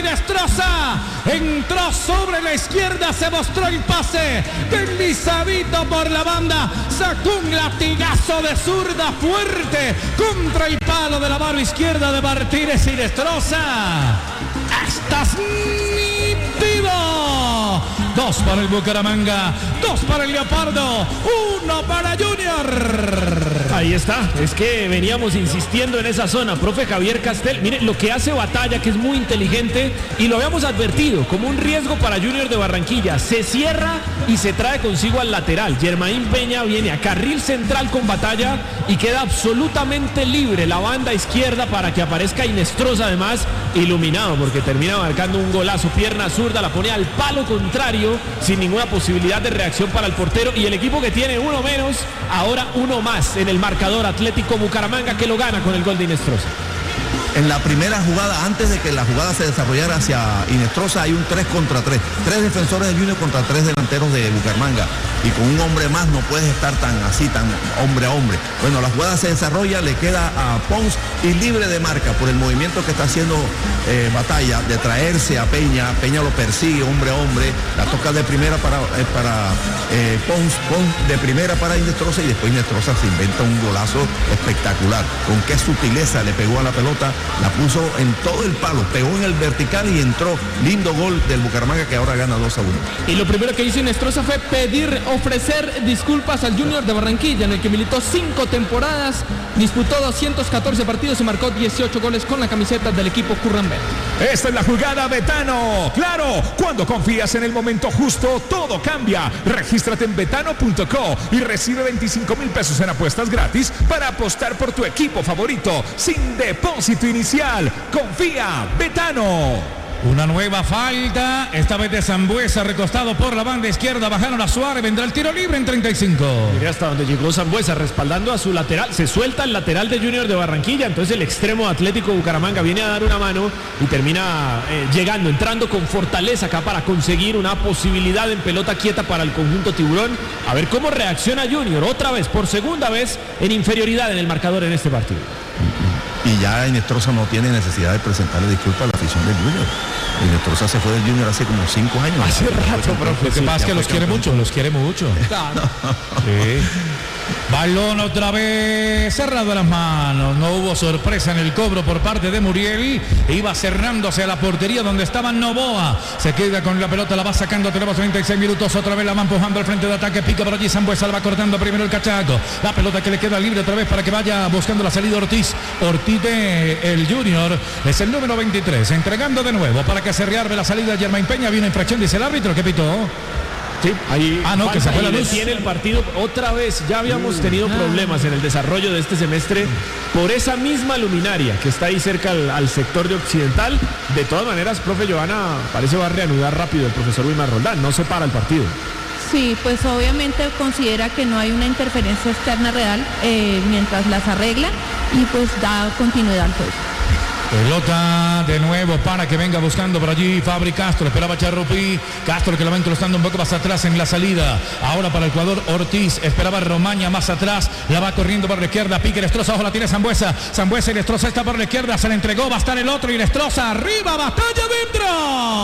Inestrosa entró sobre la izquierda, se mostró el pase deslizadito por la banda, sacó un latigazo de zurda fuerte contra el palo de la mano izquierda de Martínez Inestrosa. ¡Estás nítido! 2 para el Bucaramanga, 2 para el Leopardo, 1 para Junior. Ahí está, es que veníamos insistiendo en esa zona, profe Javier Castel. Mire lo que hace Batalla, que es muy inteligente, y lo habíamos advertido como un riesgo para Junior de Barranquilla. Se cierra y se trae consigo al lateral. Germain Peña viene a carril central con Batalla y queda absolutamente libre la banda izquierda para que aparezca Inestrosa, además iluminado, porque termina marcando un golazo, pierna zurda, la pone al palo contrario sin ninguna posibilidad de reacción para el portero, y el equipo que tiene uno menos, ahora uno más en el marcador. Atlético Bucaramanga, que lo gana con el gol de Inestrosa. En la primera jugada, antes de que la jugada se desarrollara hacia Inestrosa, hay un 3 contra 3. 3 defensores de Junior contra 3 delanteros de Bucaramanga. Y con un hombre más no puedes estar tan así, tan hombre a hombre. Bueno, la jugada se desarrolla, le queda a Pons y libre de marca por el movimiento que está haciendo Batalla de traerse a Peña. Peña lo persigue hombre a hombre, la toca de primera para Pons de primera para Inestrosa, y después Inestrosa se inventa un golazo espectacular. Con qué sutileza le pegó a la pelota, la puso en todo el palo, pegó en el vertical y entró. Lindo gol del Bucaramanga, que ahora gana 2-1. Y lo primero que hizo Inestrosa fue ofrecer disculpas al Junior de Barranquilla, en el que militó 5 temporadas, disputó 214 partidos y marcó 18 goles con la camiseta del equipo currambero. Esta es la jugada, Betano. Claro, cuando confías en el momento justo, todo cambia. Regístrate en betano.co y recibe 25,000 pesos en apuestas gratis para apostar por tu equipo favorito sin depósito inicial. Confía, Betano. Una nueva falta, esta vez de Sambueza, recostado por la banda izquierda, bajaron a Suárez, vendrá el tiro libre en 35. Mire hasta donde llegó Sambueza, respaldando a su lateral. Se suelta el lateral de Junior de Barranquilla, entonces el extremo Atlético Bucaramanga viene a dar una mano y termina entrando con fortaleza acá para conseguir una posibilidad en pelota quieta para el conjunto tiburón. A ver cómo reacciona Junior, otra vez, por segunda vez, en inferioridad en el marcador en este partido. Y ya Inestrosa no tiene necesidad de presentarle disculpas a la afición del Junior. Inestrosa se fue del Junior hace como 5 años. Hace rato, profe. Lo que pasa es que los quiere mucho. Claro. Sí. Balón otra vez, cerrado a las manos. No hubo sorpresa en el cobro por parte de Muriel. Iba cerrándose a la portería donde estaba Novoa. Se queda con la pelota, la va sacando. Tenemos 36 minutos. Otra vez la va empujando al frente de ataque. Pica por allí Sambueza, la va cortando primero el cachaco. La pelota que le queda libre otra vez para que vaya buscando la salida Ortiz. Ortiz de el Junior es el número 23. Entregando de nuevo para que se rearme la salida de Germain Peña. Viene infracción, dice el árbitro. ¿Qué pitó? Sí, ahí que se fue la luz. Tiene el partido otra vez. Ya habíamos tenido problemas en el desarrollo de este semestre por esa misma luminaria que está ahí cerca al sector de Occidental. De todas maneras, profe Johanna, parece va a reanudar rápido el profesor Wilmar Roldán. No se para el partido. Sí, pues obviamente considera que no hay una interferencia externa real mientras las arregla, y pues da continuidad al juego. Pelota de nuevo para que venga buscando por allí Fabri Castro. Esperaba Charrupi. Castro, que la va incrustando un poco más atrás en la salida. Ahora para el jugador Ortiz. Esperaba Romaña más atrás. La va corriendo por la izquierda. Pique Inestrosa. Ojo, la tiene Sambueza. Sambueza, Inestrosa está por la izquierda. Se le entregó. Va a estar el otro. Inestrosa arriba. Batalla dentro.